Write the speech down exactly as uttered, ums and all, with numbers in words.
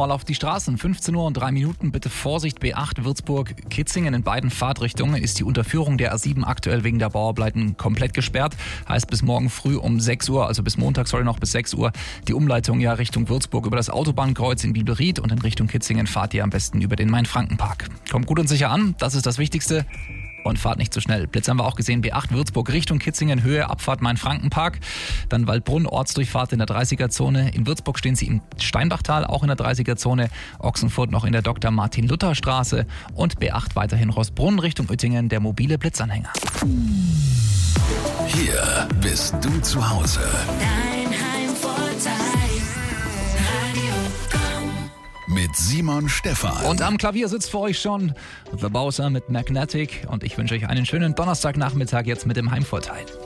nochmal auf die Straßen. fünfzehn Uhr und drei Minuten, bitte Vorsicht, B acht Würzburg-Kitzingen in beiden Fahrtrichtungen ist die Unterführung der A sieben aktuell wegen der Bauarbeiten komplett gesperrt. Heißt bis morgen früh um sechs Uhr, also bis Montag, sorry, noch bis sechs Uhr, die Umleitung ja Richtung Würzburg über das Autobahnkreuz in Bielried und in Richtung Kitzingen fahrt ihr am besten über den Main-Franken-Park. Kommt gut und sicher an, das ist das Wichtigste. Und fahrt nicht zu schnell. Blitz haben wir auch gesehen, B acht Würzburg Richtung Kitzingen, Höhe, Abfahrt Main-Franken-Park. Dann Waldbrunn, Ortsdurchfahrt in der dreißiger-Zone. In Würzburg stehen sie im Steinbachtal, auch in der dreißiger-Zone. Ochsenfurt noch in der Doktor Martin-Luther-Straße. Und B acht weiterhin Rossbrunn Richtung Uettingen, der mobile Blitzanhänger. Hier bist du zu Hause. Dein Heimvorteil, Radio Komm. Mit Simon Stephan. Und am Klavier sitzt für euch schon The Bowser mit Magnetic. Und ich wünsche euch einen schönen Donnerstagnachmittag jetzt mit dem Heimvorteil.